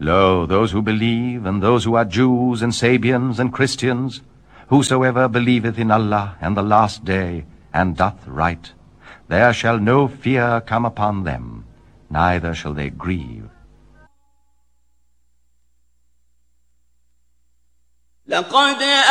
Lo, those who believe, and those who are Jews and Sabians and Christians, whosoever believeth in Allah and the last day, and doth right, there shall no fear come upon them, neither shall they grieve. لقد